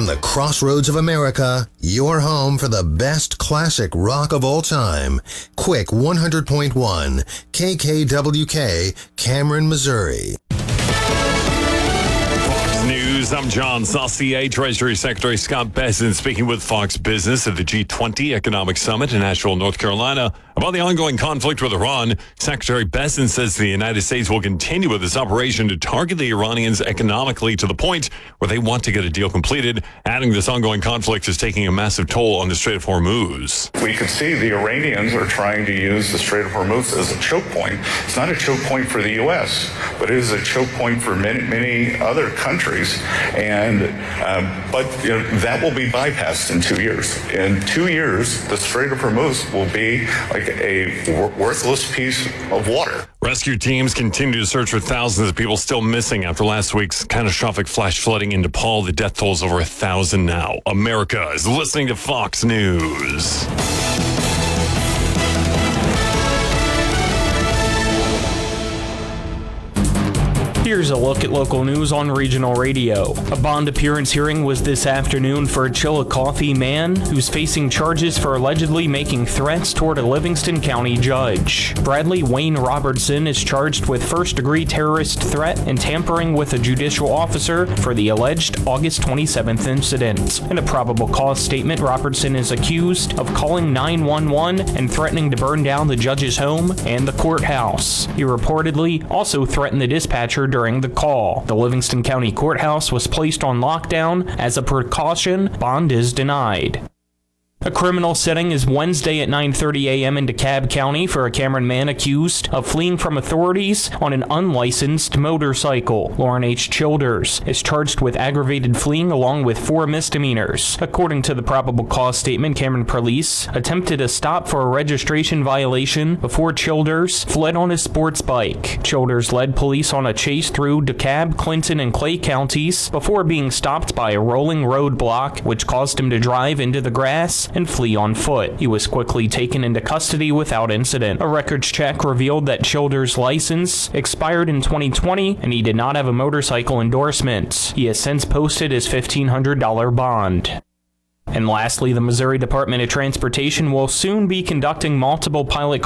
from the crossroads of America, your home for the best classic rock of all time. Quick 100.1 KKWK, Cameron, Missouri. Fox News, I'm John Saucier. Treasury Secretary Scott Bessent speaking with Fox Business at the G20 Economic Summit in Asheville, North Carolina. About the ongoing conflict with Iran, Secretary Bessent says the United States will continue with this operation to target the Iranians economically to the point where they want to get a deal completed, adding this ongoing conflict is taking a massive toll on the Strait of Hormuz. We could see the Iranians are trying to use the Strait of Hormuz as a choke point. It's not a choke point for the U.S., but it is a choke point for many other countries. But that will be bypassed in 2 years. In 2 years, the Strait of Hormuz will be like a worthless piece of water. Rescue teams continue to search for thousands of people still missing after last week's catastrophic flash flooding in Nepal. The death toll is over 1,000 now. America is listening to Fox News. Here's a look at local news on regional radio. A bond appearance hearing was this afternoon for a Chillicothe man who's facing charges for allegedly making threats toward a Livingston County judge. Bradley Wayne Robertson is charged with first-degree terrorist threat and tampering with a judicial officer for the alleged August 27th incident. In a probable cause statement, Robertson is accused of calling 911 and threatening to burn down the judge's home and the courthouse. He reportedly also threatened the dispatcher during the call. The Livingston County Courthouse was placed on lockdown. As a precaution, bond is denied. A criminal setting is Wednesday at 9:30 a.m. in DeKalb County for a Cameron man accused of fleeing from authorities on an unlicensed motorcycle. Lauren H. Childers is charged with aggravated fleeing along with 4 misdemeanors. According to the probable cause statement, Cameron police attempted a stop for a registration violation before Childers fled on his sports bike. Childers led police on a chase through DeKalb, Clinton, and Clay counties before being stopped by a rolling roadblock, which caused him to drive into the grass and flee on foot. He was quickly taken into custody without incident. A records check revealed that Childers' license expired in 2020 and he did not have a motorcycle endorsement. He has since posted his $1,500 bond. And lastly, the Missouri Department of Transportation will soon be conducting multiple pilot